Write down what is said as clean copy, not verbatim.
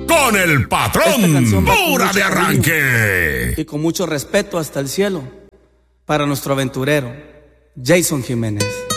con el patrón. Pura de arranque. Y con mucho respeto hasta el cielo para nuestro aventurero Jason Jiménez.